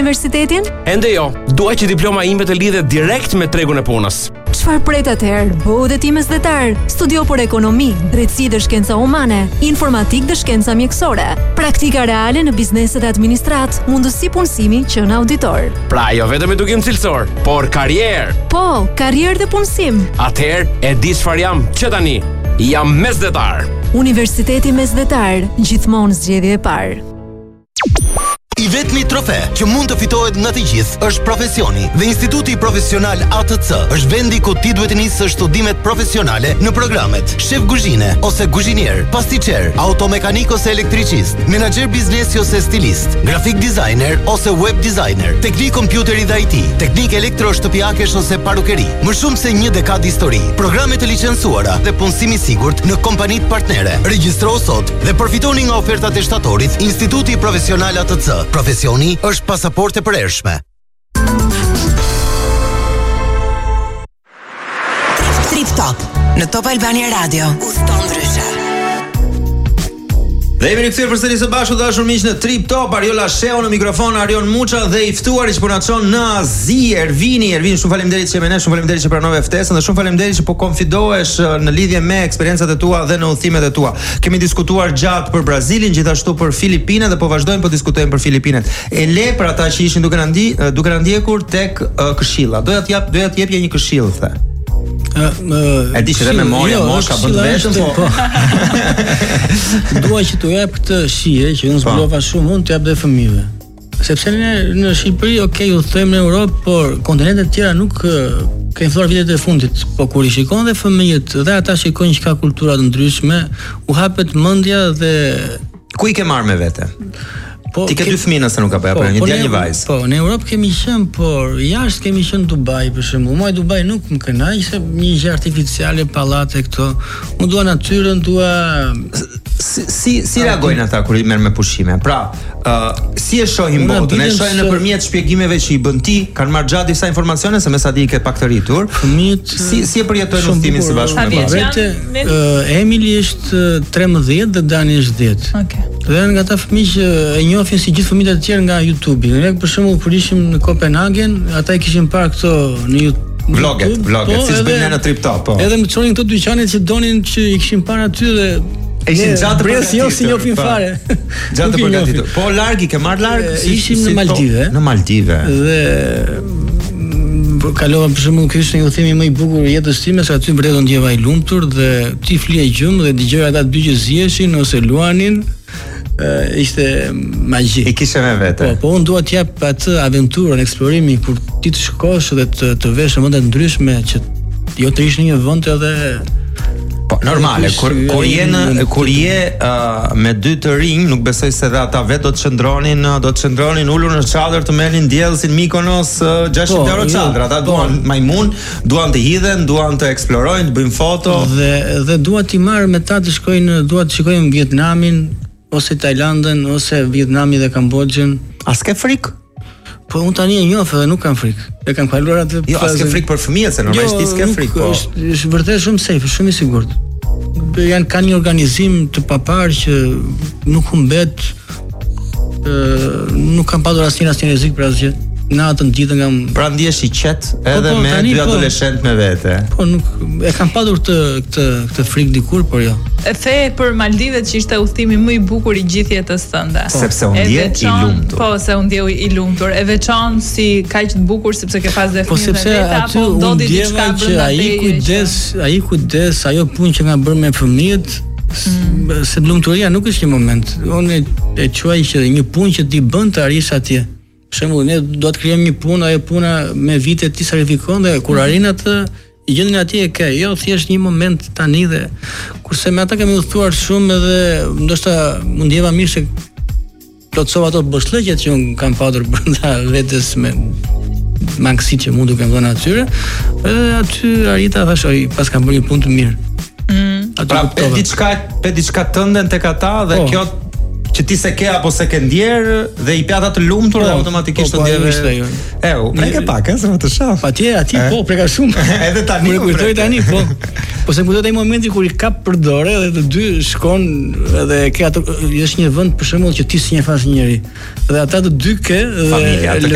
universitetin? Ende jo, dua që diploma ime të lidhet direkt me tregun e punës. Çfarë pret atëherë? Bëu dhe ti mesdhetar. Studio për ekonomi, drejtësi dhe shkenca humane, informatik dhe shkenca mjekësore, praktika reale në bizneset e administrat, mundësi punësimi që në auditor. Pra jo vetëm edukim cilësor, por karrierë. Po, karrierë dhe punësim. Atëherë e di çfarë jam që tani. Jam mesdhetar. Universiteti Mesdhetar, gjithmonë zgjedhje e parë. I vetmi trofe që mund të fitohet nga të gjithë është profesioni dhe Instituti Profesional ATC është vendi ku ti duhet të nisësh studimet profesionale në programet shef kuzhine ose kuzhinier, pastiçer, automekanik ose elektricist, menaxher biznesi ose stilist, grafik designer ose web designer, teknik kompjuteri dhe IT, teknik elektroshtëpiakesh ose parukeri. Më shumë se një dekadë histori, programe të licencuara dhe punësimi i sigurt në kompanitë partnere. Regjistrohu sot dhe përfitoni nga ofertat e shtatorit Instituti Profesional ATC. Profesioni është pasaporte përhershme. Trip Top në Top Albania Radio. Uston ndryshe. Dhe jemi rikthyer përsëri së bashku dashur miq në Trip Top, Ariola Sheu në mikrofon, Arion Muça dhe i ftuari që po na çon në Azi, Ervini, shumë faleminderit që jemi ne, shumë faleminderit që pranove ftesën dhe shumë faleminderit që po konfidohesh në lidhje me eksperiencat e tua dhe në udhëtimet e tua. Kemi diskutuar gjatë për Brazilin, gjithashtu për Filipinet dhe po vazhdojmë po diskutojmë për Filipinet. E le për ata që ishin duke na ndjekur tek këshilla. Doja të jepja një këshill the. E di që dhe memoria mosha bën vetëm po. Dua që t'u jap këtë shije që unë zbulova shumë, unë t'jap dhe fëmijëve. Sepse ne në Shqipëri, u thojmë në Europë, por kontinentet tjera nuk kanë filluar vitet e fundit. Po kur i shikon dhe fëmijët dhe ata shikojnë që ka kultura të ndryshme, u hapet mendja dhe ku i ke marrë me vete? Po, ti ke dy fëmijë nëse nuk ka bëja, por një djalë një vajzë. Po, në Europë kemi qenë, por jashtë kemi qenë Dubai për shembull. Mua Dubai nuk më kënaq se një gjë artificiale, pallate këto. Unë dua natyrën, dua si reagojnë ata kur i merr me pushime. Pra, si e shohin botën? E shohin nëpërmjet shpjegimeve që i bën ti, kanë marrë gjatë disa informacione se me sa di ke pak të rritur. Fëmijët si e përjetojnë udhëtimin së bashku me babën? Emili është 13 dhe Dani është 10. Okej. Dhe nga ata fëmijë që e njohin si gjithë fëmijët e tjerë nga YouTube. Ne për shembull kur ishim në Kopenhagen, ata i kishin parë këto në YouTube. Vloget, siç bëjnë në Trip Top, po. Edhe më çonin këto dyqanet që donin që i kishin parë aty dhe ishin gjatë të përgatitur. Si njohin fare. Gjatë të përgatitur. Po larg i ke marr larg, ishim në Maldive. Në Maldive. Dhe kalova për shembull ky ishte një udhëtim më i bukur i jetës time, se aty vërtet u ndjeva i lumtur dhe ti flije gjumë dhe dëgjoj ata dy që ziheshin ose luanin. Ishte magji. I kishe me vete. Po unë dua t'jap atë aventurën, eksplorimin kur ti të shkosh dhe të vesh në vende të ndryshme që jo të ish në një vend edhe po normale, kur je me dy të rinj, nuk besoj se dhe ata vetë do të çndronin ulur në çadër të merrin diellësin Mykonos 600 euro çadër. Ata duan majmun, duan të hidhen, duan të eksplorojnë, të bëjnë foto dhe dua t'i marr me ta të shkojnë, dua të shikojnë Vietnamin ose Tajlandën ose Vietnamin dhe Kamboxhën. A s'ke frikë? Po unë tani e njoh dhe nuk kam frikë. E kam kaluar atë. Jo, a s'ke frikë për fëmijët, se normalisht ti s'ke frikë, po. Është vërtet shumë safe, shumë i sigurt. Kanë një organizim të papar që nuk humbet, nuk kam padur asnjë rrezik për asgjë. Natën ditën nga pra ndihesh i qet edhe me dy adoleshent me vete. Po nuk e kam padur këtë frikë dikur, por jo. E the për Maldivet që ishte udhëtimi më i bukur i gjithë jetës tënde. Sepse u ndje i lumtur. Po, se u ndje i lumtur. E veçan si kaq të bukur sepse ke pas dhe fëmijë. Po sepse aty u ndjeva që ai kujdes, ajo punë që nga bërë me fëmijët, se lumturia nuk është një moment. Unë e quaj që një punë që ti bën të arrish atje. Për shembull, ne do të krijojmë një punë, ajo puna me vite ti sakrifikon dhe kur arrin atë gjendjen atje e ke, jo thjesht një moment tani dhe kurse me ata kemi udhëtuar shumë edhe ndoshta u ndjeva mirë se plotsova ato boshllëqet që un kam patur brenda vetes me mangësitë që mund të kem dhënë atyre, edhe aty arrita thash, pas kam bërë një punë të mirë. Pra, pe diçka tënden tek ata dhe kjo që ti se ke apo se ke ndjerë dhe i pjata të lumtur dhe automatikisht të ndjeve. Preke pak, se më të shaf. Atje po, preka shumë. Edhe tani. Kur kujtoj tani, po. Po se kujtoj ai momenti kur i kap për dorë dhe të dy shkon edhe ke ato, është një vend për shembull që ti si një fas njëri. Dhe ata të dy ke familja, të